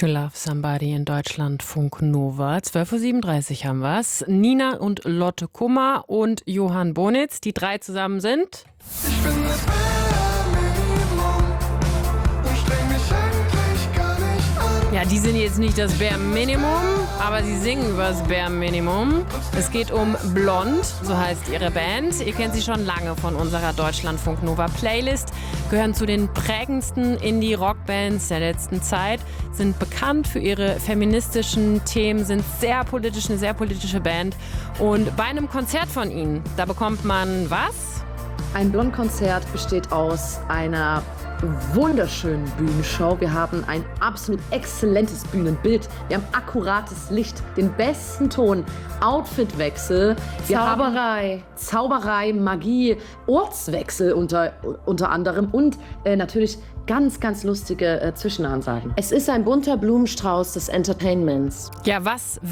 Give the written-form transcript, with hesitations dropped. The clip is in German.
To Love Somebody in Deutschlandfunk Nova. 12.37 Uhr haben wir's. Nina und Lotte Kummer und Johann Bonitz, die drei zusammen sind. Ich bin das Bare-Minimum und streng mich eigentlich gar nicht an. Ja, die sind jetzt nicht das Bare Minimum, aber sie singen über das Bare Minimum. Es geht um Blond, so heißt ihre Band. Ihr kennt sie schon lange von unserer Deutschlandfunk Nova Playlist, gehören zu den prägendsten Indie-Rock-Bands der letzten Zeit, sind bekannt für ihre feministischen Themen, sind eine sehr politische Band. Und bei einem Konzert von ihnen, da bekommt man was? Ein Blond-Konzert besteht aus einer wunderschönen Bühnenshow. Wir haben ein absolut exzellentes Bühnenbild. Wir haben akkurates Licht, den besten Ton, Outfitwechsel. Wir haben Zauberei, Magie, Ortswechsel unter anderem und natürlich ganz, ganz lustige Zwischenansagen. Es ist ein bunter Blumenstrauß des Entertainments. Ja, was